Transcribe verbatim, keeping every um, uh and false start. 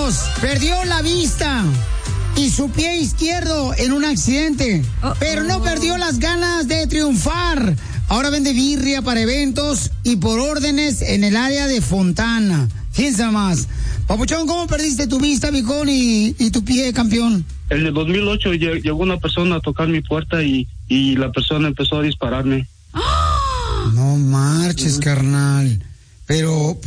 Paisanos, perdió la vista y su pie izquierdo en un accidente, oh, pero no perdió las ganas de triunfar. Ahora vende birria para eventos y por órdenes en el área de Fontana. Fíjense más. Papuchón, ¿cómo perdiste tu vista, viejón, y, y tu pie, campeón? En el dos mil ocho llegó una persona a tocar mi puerta y, y la persona empezó a dispararme. No marches, carnal. Pero...